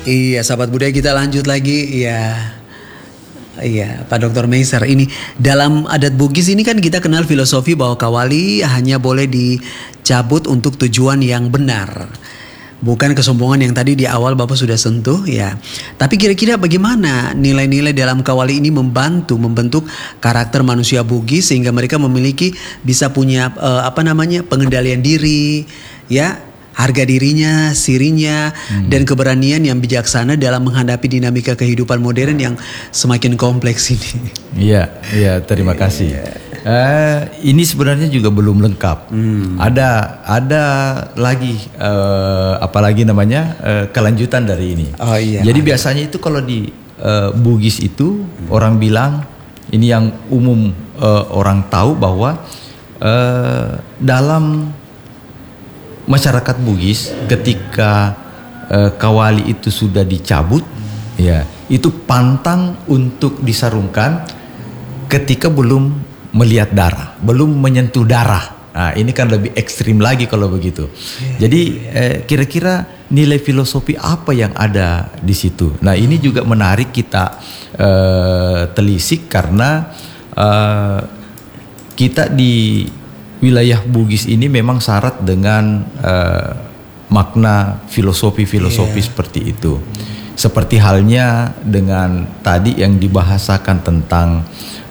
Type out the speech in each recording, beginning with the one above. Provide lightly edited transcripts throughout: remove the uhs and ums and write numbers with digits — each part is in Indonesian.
Iya, sahabat budaya, kita lanjut lagi. Iya, Pak Dr. Meiser, ini dalam adat Bugis ini kan kita kenal filosofi bahwa kawali hanya boleh dicabut untuk tujuan yang benar. Bukan kesombongan yang tadi di awal Bapak sudah sentuh ya. Tapi kira-kira bagaimana nilai-nilai dalam kawali ini membentuk karakter manusia Bugis sehingga mereka bisa punya pengendalian diri ya, harga dirinya, sirinya, dan keberanian yang bijaksana dalam menghadapi dinamika kehidupan modern yang semakin kompleks ini. Iya, terima kasih. Ini sebenarnya juga belum lengkap. Ada lagi kelanjutan dari ini. Oh iya. Jadi biasanya itu kalau di Bugis itu orang bilang, ini yang umum orang tahu bahwa dalam masyarakat Bugis ketika kawali itu sudah dicabut, ya itu pantang untuk disarungkan ketika belum melihat darah, belum menyentuh darah. Nah, ini kan lebih ekstrim lagi kalau begitu. Jadi kira-kira nilai filosofi apa yang ada di situ? Nah, ini juga menarik kita telisik karena kita di wilayah Bugis ini memang syarat dengan makna filosofi seperti itu. Seperti halnya dengan tadi yang dibahasakan tentang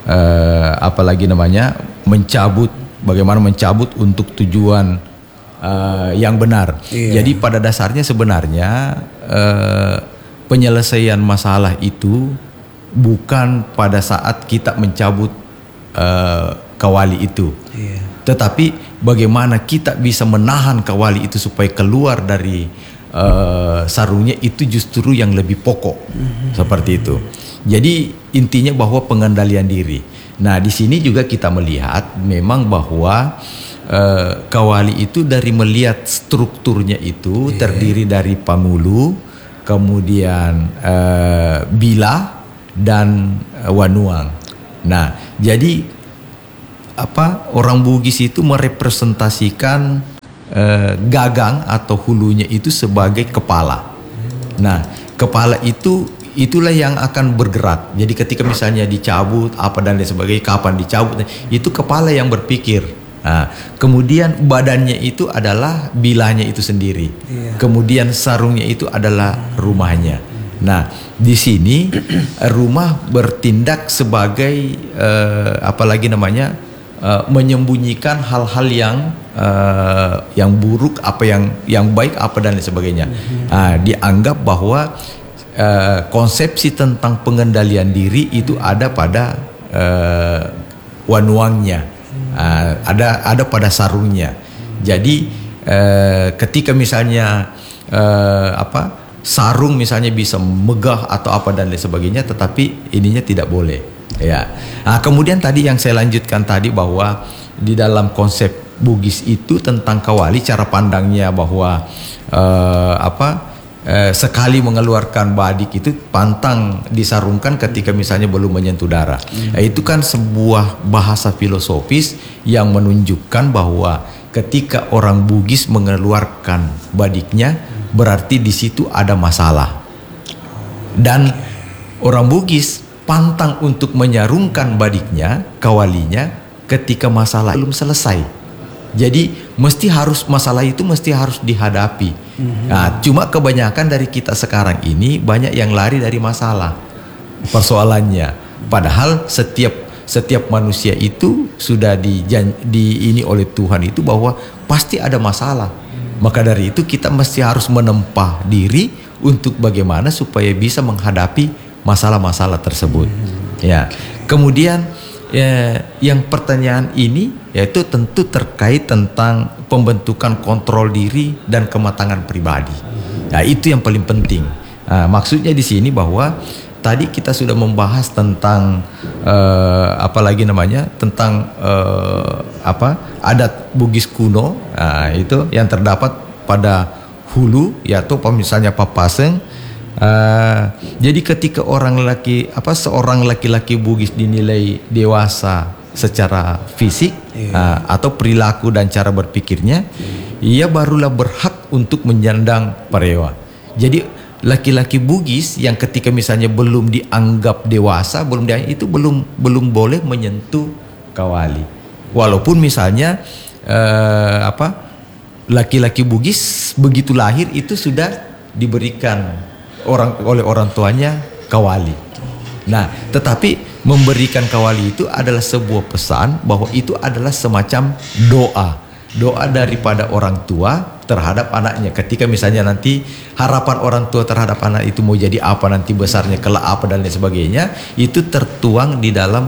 bagaimana mencabut untuk tujuan yang benar. Jadi pada dasarnya sebenarnya penyelesaian masalah itu bukan pada saat kita mencabut kawali itu. Tetapi bagaimana kita bisa menahan kawali itu supaya keluar dari sarungnya, itu justru yang lebih pokok. Seperti itu. Jadi intinya bahwa pengendalian diri. Nah, di sini juga kita melihat memang bahwa kawali itu dari melihat strukturnya itu terdiri dari pangulu, kemudian bila dan wanuang. Nah, jadi orang Bugis itu merepresentasikan gagang atau hulunya itu sebagai kepala. Nah, kepala itulah yang akan bergerak. Jadi ketika misalnya dicabut dan lain sebagainya, kapan dicabut, itu kepala yang berpikir. Nah, kemudian badannya itu adalah bilanya itu sendiri. Kemudian sarungnya itu adalah rumahnya. Nah, di sini rumah bertindak sebagai menyembunyikan hal-hal yang buruk, yang baik dan lain sebagainya. Dianggap bahwa konsepsi tentang pengendalian diri itu ada pada wanuangnya, ada pada sarungnya. Jadi ketika misalnya sarung misalnya bisa megah atau dan lain sebagainya, tetapi ininya tidak boleh. Ya. Nah, kemudian tadi yang saya lanjutkan tadi bahwa di dalam konsep Bugis itu tentang kawali, cara pandangnya bahwa sekali mengeluarkan badik itu pantang disarungkan ketika misalnya belum menyentuh darah. Nah, itu kan sebuah bahasa filosofis yang menunjukkan bahwa ketika orang Bugis mengeluarkan badiknya berarti di situ ada masalah. Dan orang Bugis pantang untuk menyarungkan badiknya, kawalinya ketika masalah belum selesai. Jadi masalah itu mesti harus dihadapi. Nah, cuma kebanyakan dari kita sekarang ini banyak yang lari dari masalah persoalannya. Padahal setiap manusia itu sudah ini oleh Tuhan itu bahwa pasti ada masalah. Maka dari itu kita mesti harus menempa diri untuk bagaimana supaya bisa menghadapi masalah-masalah tersebut. Ya. Kemudian yang pertanyaan ini yaitu tentu terkait tentang pembentukan kontrol diri dan kematangan pribadi. Nah, itu yang paling penting. Maksudnya di sini bahwa tadi kita sudah membahas tentang adat Bugis kuno, itu yang terdapat pada hulu, yaitu misalnya papaseng. Jadi ketika seorang laki-laki Bugis dinilai dewasa secara fisik atau perilaku dan cara berpikirnya, ia barulah berhak untuk menyandang parewa. Jadi laki-laki Bugis yang ketika misalnya belum dianggap dewasa, itu belum boleh menyentuh kawali. Walaupun misalnya laki-laki Bugis begitu lahir itu sudah diberikan oleh orang tuanya kawali. Nah, tetapi memberikan kawali itu adalah sebuah pesan bahwa itu adalah semacam doa daripada orang tua terhadap anaknya. Ketika misalnya nanti harapan orang tua terhadap anak itu mau jadi apa nanti besarnya, kelak apa dan lain sebagainya, itu tertuang di dalam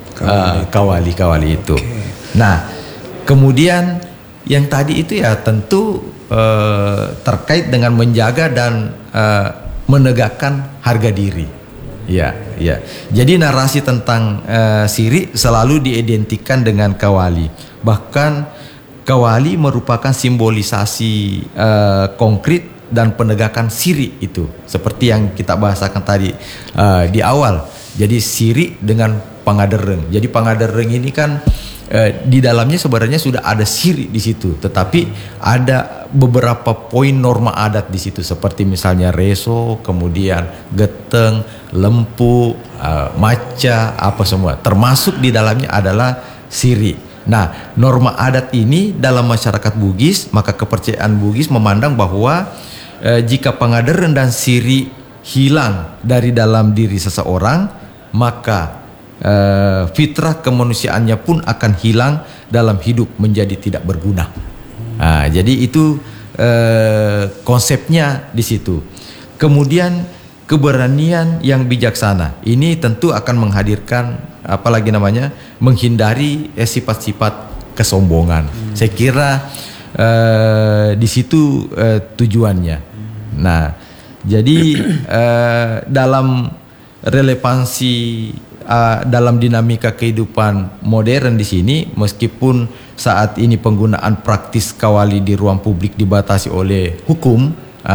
kawali itu. Nah, kemudian yang tadi itu ya tentu terkait dengan menjaga dan menegakkan harga diri. Ya. Jadi narasi tentang siri selalu diidentikan dengan kawali. Bahkan kawali merupakan simbolisasi konkret dan penegakan siri itu. Seperti yang kita bahasakan tadi di awal. Jadi siri dengan pangadereng. Jadi pangadereng ini kan di dalamnya sebenarnya sudah ada siri di situ, tetapi ada beberapa poin norma adat di situ seperti misalnya reso, kemudian geteng, lempu, maca, apa semua. Termasuk di dalamnya adalah siri. Nah, norma adat ini dalam masyarakat Bugis, maka kepercayaan Bugis memandang bahwa jika pangadereng dan siri hilang dari dalam diri seseorang, maka fitrah kemanusiaannya pun akan hilang dalam hidup, menjadi tidak berguna. Nah, jadi itu konsepnya di situ. Kemudian keberanian yang bijaksana ini tentu akan menghadirkan menghindari sifat-sifat kesombongan. Saya kira di situ tujuannya. Nah, jadi dalam relevansi dalam dinamika kehidupan modern di sini, meskipun saat ini penggunaan praktis kawali di ruang publik dibatasi oleh hukum,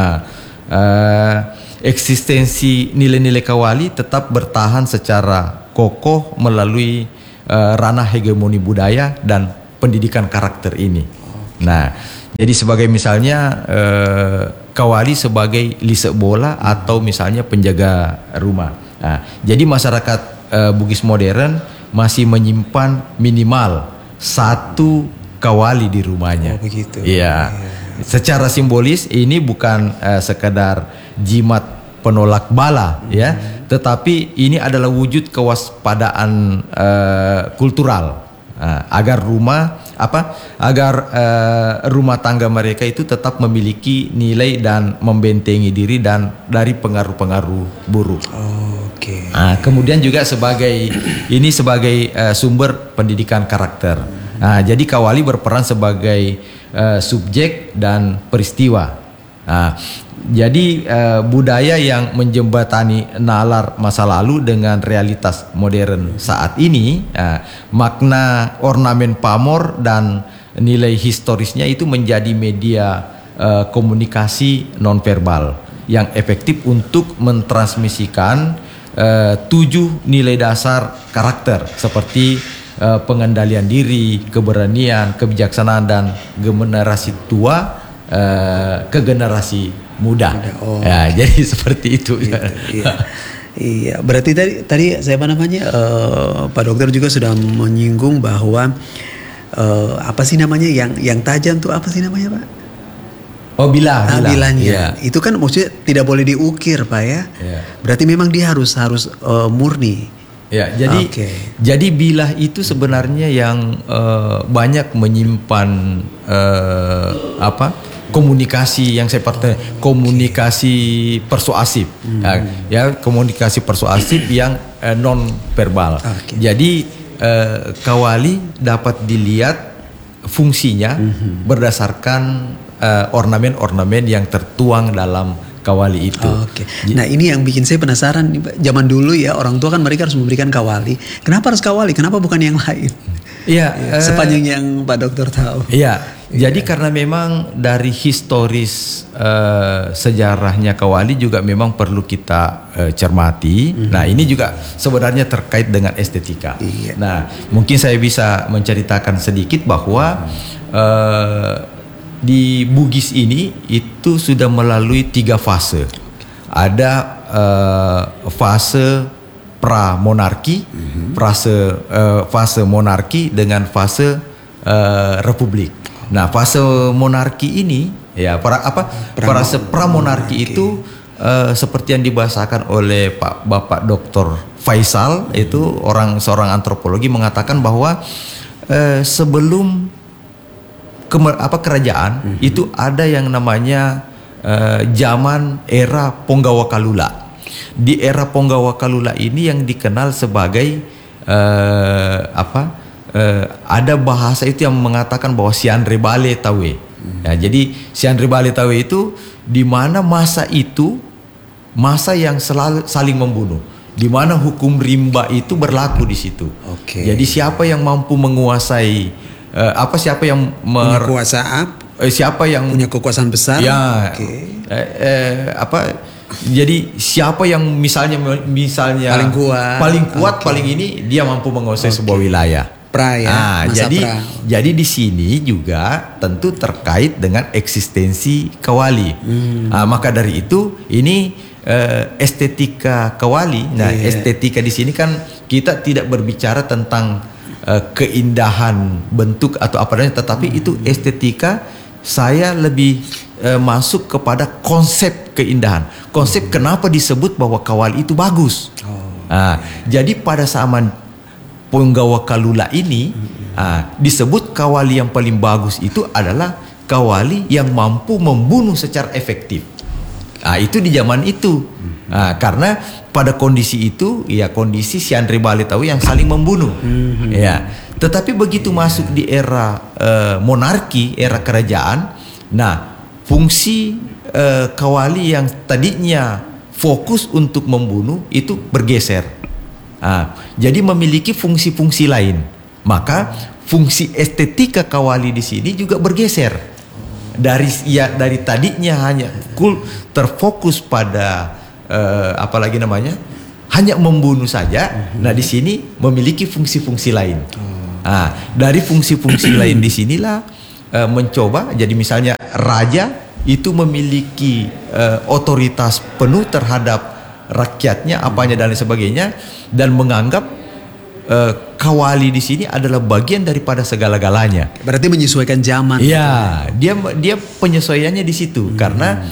eksistensi nilai-nilai kawali tetap bertahan secara kokoh melalui ranah hegemoni budaya dan pendidikan karakter ini. Nah, jadi sebagai misalnya kawali sebagai lisek bola atau misalnya penjaga rumah. Nah, jadi masyarakat Bugis modern masih menyimpan minimal 1 kawali di rumahnya. Oh, begitu. Iya. Secara simbolis ini bukan sekedar jimat penolak bala, ya, tetapi ini adalah wujud kewaspadaan kultural agar rumah tangga mereka itu tetap memiliki nilai dan membentengi diri dan dari pengaruh-pengaruh buruk. Oke. Kemudian juga sebagai sumber pendidikan karakter. Jadi kawali berperan sebagai subjek dan peristiwa. Jadi budaya yang menjembatani nalar masa lalu dengan realitas modern saat ini, makna ornamen pamor dan nilai historisnya itu menjadi media komunikasi nonverbal yang efektif untuk mentransmisikan 7 nilai dasar karakter seperti pengendalian diri, keberanian, kebijaksanaan, dan generasi tua ke generasi muda. Jadi seperti itu. Iya, berarti tadi saya Pak Dokter juga sudah menyinggung bahwa apa sih namanya yang tajam tuh apa sih namanya, Pak? Bilahnya. Yeah. Itu kan maksudnya tidak boleh diukir, Pak, ya. Yeah. Berarti memang dia harus murni. Ya, jadi bilah itu sebenarnya yang banyak menyimpan komunikasi yang seperti komunikasi persuasif, komunikasi persuasif yang non verbal. Jadi kawali dapat dilihat fungsinya berdasarkan ornamen-ornamen yang tertuang dalam kawali itu. Nah, ini yang bikin saya penasaran nih, Pak. Zaman dulu ya orang tua kan mereka harus memberikan kawali. Kenapa harus kawali? Kenapa bukan yang lain? Iya, sepanjang yang Pak Dokter tahu. Iya. Jadi karena memang dari historis sejarahnya kawali juga memang perlu kita cermati. Nah, ini juga sebenarnya terkait dengan estetika. Nah, mungkin saya bisa menceritakan sedikit bahwa di Bugis ini itu sudah melalui 3 fase. ada fase pra-monarki, fase monarki dengan fase republik. Nah, fase monarki ini ya fase pra-monarki itu seperti yang dibahasakan oleh Bapak Dr. Faisal, itu seorang antropologi, mengatakan bahwa sebelum kerajaan itu ada yang namanya zaman era Ponggawa Kalula. Di era Ponggawa Kalula ini yang dikenal sebagai ada bahasa itu yang mengatakan bahwa Sianre Bale Tawe. Ya, jadi Sianre Bale Tawe itu di mana masa itu masa yang selalu saling membunuh, di mana hukum rimba itu berlaku di situ. Jadi siapa yang mampu menguasai siapa yang siapa yang punya kekuasaan besar, ya, jadi siapa yang misalnya paling kuat paling ini, dia mampu menguasai sebuah wilayah. Jadi di sini juga tentu terkait dengan eksistensi kawali. Maka dari itu ini estetika kawali. Nah, estetika di sini kan kita tidak berbicara tentang keindahan bentuk atau apa namanya, tetapi itu estetika. Saya lebih masuk kepada konsep keindahan. Konsep kenapa disebut bahwa kawali itu bagus. Jadi pada zaman Ponggawa Kalula ini disebut kawali yang paling bagus itu adalah kawali yang mampu membunuh secara efektif. Itu di zaman itu. Karena pada kondisi itu, ya kondisi Sianre Bale Tawe yang saling membunuh. Ya. Tetapi begitu masuk di era monarki, era kerajaan, nah fungsi kawali yang tadinya fokus untuk membunuh itu bergeser. Jadi memiliki fungsi-fungsi lain. Maka fungsi estetika kawali di sini juga bergeser. Dari tadinya hanya terfokus pada hanya membunuh saja. Nah, di sini memiliki fungsi-fungsi lain. Dari fungsi-fungsi lain di sinilah mencoba, jadi misalnya raja itu memiliki otoritas penuh terhadap rakyatnya, apanya dan lain sebagainya, dan menganggap kawali di sini adalah bagian daripada segala-galanya. Berarti menyesuaikan zaman. Ya, dia penyesuaiannya di situ karena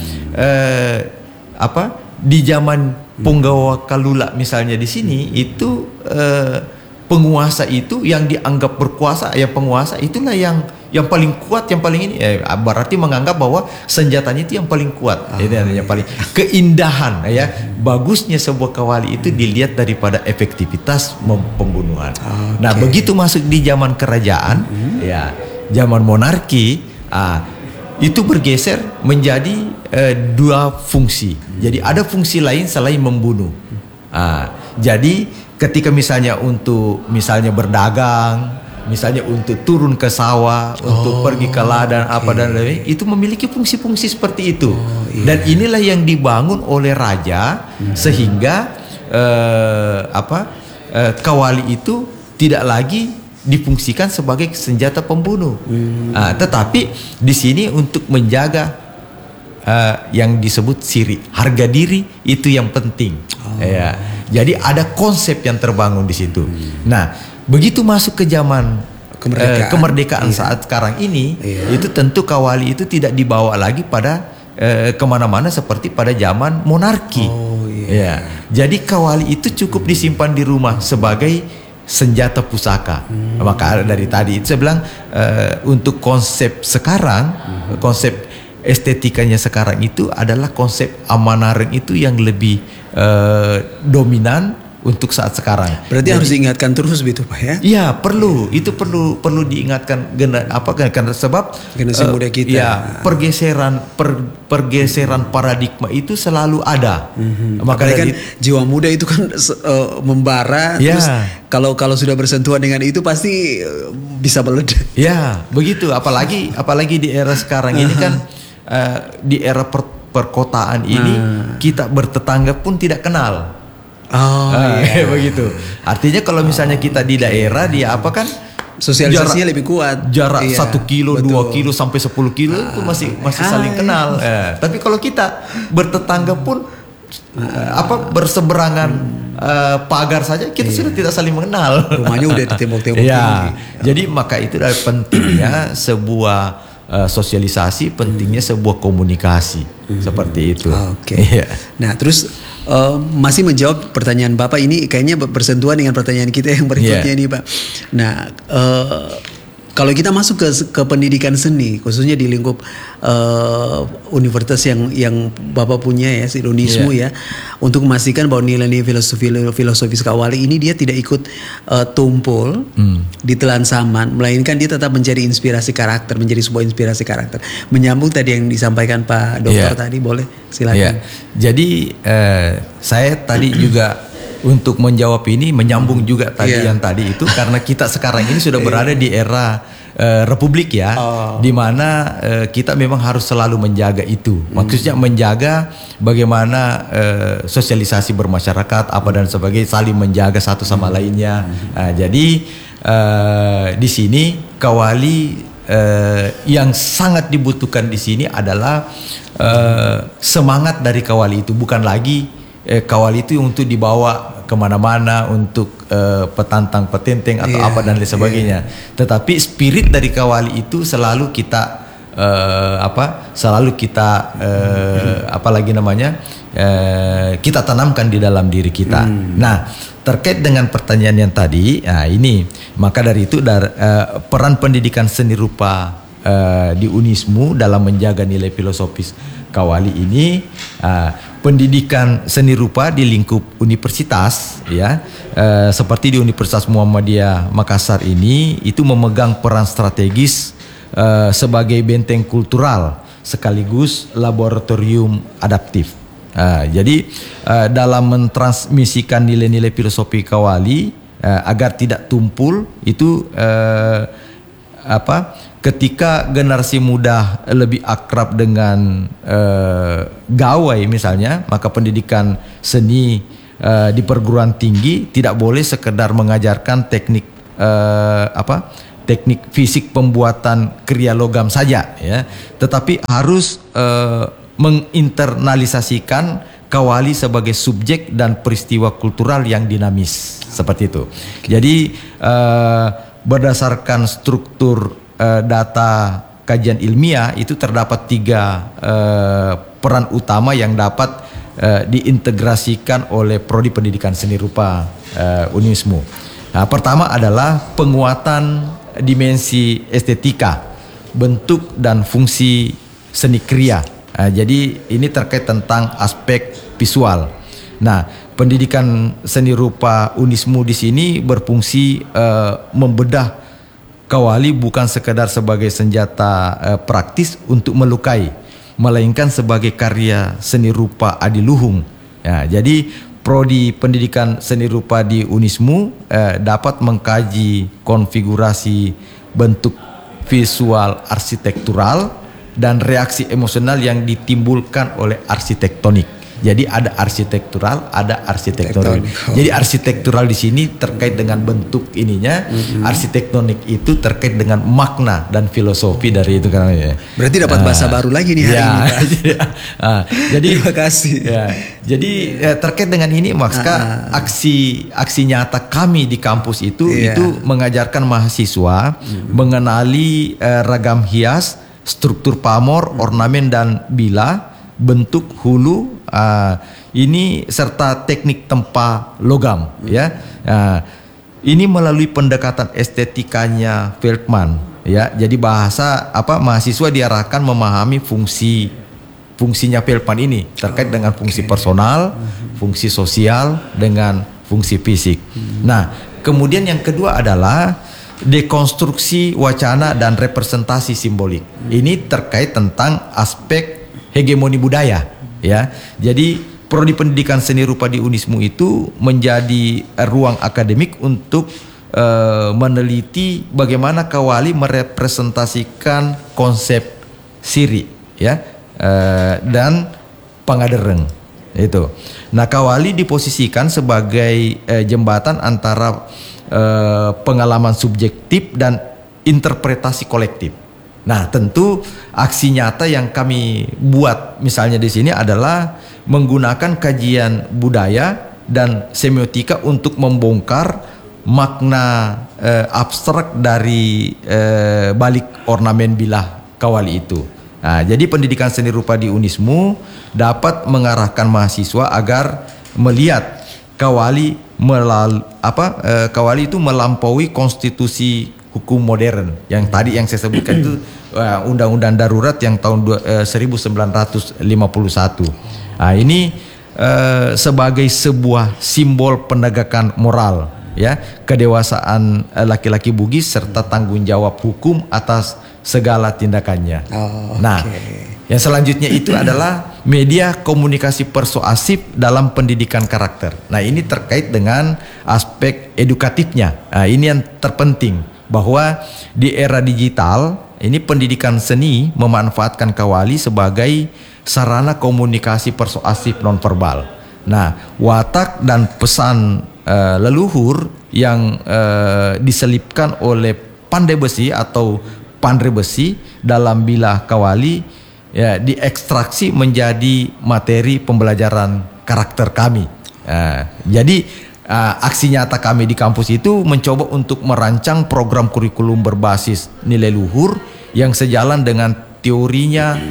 di zaman Ponggawa Kalula misalnya di sini itu penguasa itu yang dianggap berkuasa, yang penguasa itulah yang paling kuat, yang paling ini, berarti menganggap bahwa senjatanya itu yang paling kuat. Itu yang paling keindahan, ya bagusnya sebuah kawali itu dilihat daripada efektivitas pembunuhan. Nah, begitu masuk di zaman kerajaan, ya zaman monarki, itu bergeser menjadi dua fungsi. Jadi ada fungsi lain selain membunuh. Jadi ketika misalnya untuk berdagang, misalnya untuk turun ke sawah, untuk pergi ke ladang dan lain, itu memiliki fungsi-fungsi seperti itu. Dan inilah yang dibangun oleh raja sehingga kawali itu tidak lagi difungsikan sebagai senjata pembunuh. Tetapi di sini untuk menjaga yang disebut siri, harga diri itu yang penting. Jadi ada konsep yang terbangun di situ. Nah, begitu masuk ke zaman kemerdekaan saat sekarang ini, itu tentu kawali itu tidak dibawa lagi pada kemana-mana seperti pada zaman monarki. Jadi kawali itu cukup disimpan di rumah sebagai senjata pusaka. Maka dari tadi itu saya bilang untuk konsep sekarang, konsep estetikanya sekarang itu adalah konsep amanareng itu yang lebih dominan untuk saat sekarang. Berarti harus diingatkan terus begitu Pak ya? Iya, perlu. Itu perlu diingatkan karena sebab generasi muda kita. Ya, pergeseran paradigma itu selalu ada. Makanya kan jiwa muda itu kan membara, terus kalau sudah bersentuhan dengan itu pasti bisa meledak. Ya, begitu. Apalagi di era sekarang ini kan di era perkotaan ini kita bertetangga pun tidak kenal. Begitu. Artinya kalau misalnya kita di daerah dia sosialisasinya lebih kuat. Jarak 1 kilo, 2 kilo sampai 10 kilo itu masih saling kenal. Tapi kalau kita bertetangga pun berseberangan pagar saja kita sudah tidak saling mengenal. Rumahnya udah ditembok-tembok. Ya, jadi maka itu adalah pentingnya sebuah sosialisasi, pentingnya sebuah komunikasi seperti itu. Oke. Nah, terus masih menjawab pertanyaan Bapak ini kayaknya bersentuhan dengan pertanyaan kita yang berikutnya nih, Pak. Nah, kalau kita masuk ke pendidikan seni, khususnya di lingkup universitas yang Bapak punya ya, Unismu ya, untuk memastikan bahwa nilai-nilai filosofis Kawali ini dia tidak ikut tumpul ditelan zaman, melainkan dia tetap mencari inspirasi karakter, menjadi sebuah inspirasi karakter. Menyambung tadi yang disampaikan Pak Dokter tadi, boleh silakan. Jadi saya tadi juga untuk menjawab ini menyambung juga tadi yang tadi itu, karena kita sekarang ini sudah berada di era republik ya, di mana kita memang harus selalu menjaga itu. Maksudnya menjaga bagaimana sosialisasi bermasyarakat apa dan sebagainya, saling menjaga satu sama lainnya. Jadi di sini Kawali yang sangat dibutuhkan di sini adalah semangat dari Kawali itu, bukan lagi Kawali itu untuk dibawa kemana-mana untuk petantang petenteng atau apa dan lain sebagainya. Tetapi spirit dari Kawali itu selalu kita kita tanamkan di dalam diri kita. Nah, terkait dengan pertanyaan yang tadi, ini maka dari itu peran pendidikan seni rupa di Unismu dalam menjaga nilai filosofis Kawali ini, pendidikan seni rupa di lingkup universitas ya, seperti di Universitas Muhammadiyah Makassar ini itu memegang peran strategis sebagai benteng kultural sekaligus laboratorium adaptif. Jadi dalam mentransmisikan nilai-nilai filosofi Kawali agar tidak tumpul itu ketika generasi muda lebih akrab dengan gawai misalnya, maka pendidikan seni di perguruan tinggi tidak boleh sekedar mengajarkan teknik teknik fisik pembuatan kriya logam saja ya, tetapi harus menginternalisasikan Kawali sebagai subjek dan peristiwa kultural yang dinamis seperti itu. Jadi berdasarkan struktur data kajian ilmiah itu terdapat 3 peran utama yang dapat diintegrasikan oleh prodi pendidikan seni rupa Unismu. Nah, pertama adalah penguatan dimensi estetika, bentuk dan fungsi seni kriya. Jadi ini terkait tentang aspek visual. Nah, pendidikan seni rupa Unismu di sini berfungsi membedah Kawali bukan sekedar sebagai senjata praktis untuk melukai, melainkan sebagai karya seni rupa adiluhung. Ya, jadi prodi pendidikan seni rupa di Unismu dapat mengkaji konfigurasi bentuk visual arsitektural dan reaksi emosional yang ditimbulkan oleh arsitektonik. Jadi ada arsitektural, ada arsitektonik. Jadi arsitektural di sini terkait dengan bentuk ininya, arsitektonik itu terkait dengan makna dan filosofi dari itu kan. Berarti dapat bahasa baru lagi nih hari ini, Pak. Jadi terima kasih. Jadi terkait dengan ini maka aksi nyata kami di kampus itu mengajarkan mahasiswa mengenali ragam hias, struktur pamor, ornamen dan bila, bentuk hulu ini serta teknik tempa logam ya. Ini melalui pendekatan estetikanya Veltman ya. Jadi mahasiswa diarahkan memahami fungsinya Veltman ini terkait dengan fungsi personal, fungsi sosial dengan fungsi fisik. Nah, kemudian yang kedua adalah dekonstruksi wacana dan representasi simbolik. Ini terkait tentang aspek hegemoni budaya ya. Jadi prodi pendidikan seni rupa di Unismu itu menjadi ruang akademik untuk meneliti bagaimana Kawali merepresentasikan konsep siri ya dan pangadereng itu. Nah, Kawali diposisikan sebagai jembatan antara pengalaman subjektif dan interpretasi kolektif. Nah, tentu aksi nyata yang kami buat misalnya di sini adalah menggunakan kajian budaya dan semiotika untuk membongkar makna abstrak dari balik ornamen bilah kawali itu. Nah, jadi pendidikan seni rupa di Unismu dapat mengarahkan mahasiswa agar melihat kawali kawali itu melampaui konstitusi hukum modern yang tadi yang saya sebutkan itu undang-undang darurat yang tahun 1951. Nah, ini sebagai sebuah simbol penegakan moral, ya, kedewasaan laki-laki Bugis serta tanggung jawab hukum atas segala tindakannya. Nah, yang selanjutnya itu adalah media komunikasi persuasif dalam pendidikan karakter. Nah, ini terkait dengan aspek edukatifnya. Nah, ini yang terpenting, bahwa di era digital ini pendidikan seni memanfaatkan kawali sebagai sarana komunikasi persuasif nonverbal. Nah, watak dan pesan leluhur yang diselipkan oleh pandai besi atau pandai besi dalam bilah kawali ya diekstraksi menjadi materi pembelajaran karakter kami. Jadi aksi nyata kami di kampus itu mencoba untuk merancang program kurikulum berbasis nilai luhur yang sejalan dengan teorinya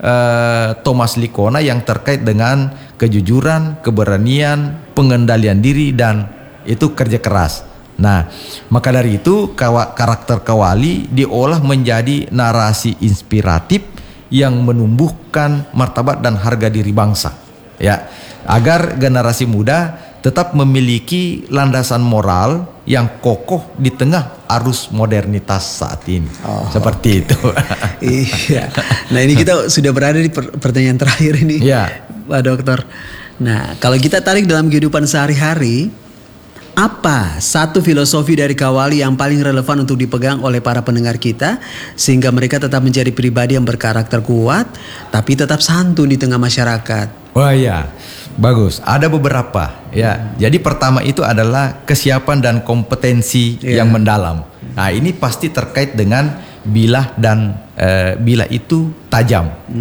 Thomas Lickona yang terkait dengan kejujuran, keberanian, pengendalian diri, dan itu kerja keras. Nah, maka dari itu karakter kawali diolah menjadi narasi inspiratif yang menumbuhkan martabat dan harga diri bangsa, ya, agar generasi muda tetap memiliki landasan moral yang kokoh di tengah arus modernitas saat ini. Seperti itu. Iya. Nah, ini kita sudah berada di pertanyaan terakhir ini, ya, Pak Dokter. Nah, kalau kita tarik dalam kehidupan sehari-hari, apa satu filosofi dari kawali yang paling relevan untuk dipegang oleh para pendengar kita sehingga mereka tetap menjadi pribadi yang berkarakter kuat tapi tetap santun di tengah masyarakat? Wah, ya, bagus. Ada beberapa, ya. Jadi pertama itu adalah kesiapan dan kompetensi yang mendalam. Nah, ini pasti terkait dengan bilah dan bilah itu tajam.